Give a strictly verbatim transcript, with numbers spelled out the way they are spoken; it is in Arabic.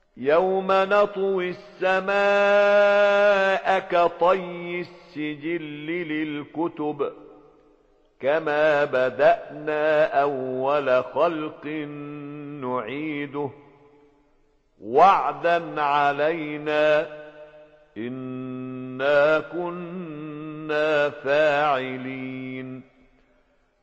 يوم نطوي السماء كطي السجل للكتب كما بدأنا أول خلق نعيده وعدا علينا إنا كنا فاعلين